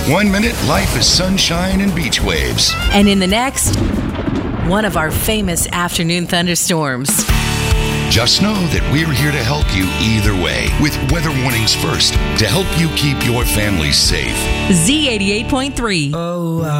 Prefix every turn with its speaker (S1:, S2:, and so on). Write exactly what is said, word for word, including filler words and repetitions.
S1: One minute, life is sunshine and beach waves.
S2: And in the next, one of our famous afternoon thunderstorms.
S1: Just know that we're here to help you either way with weather warnings first to help you keep your family safe.
S2: Z eighty-eight point three.
S3: Oh,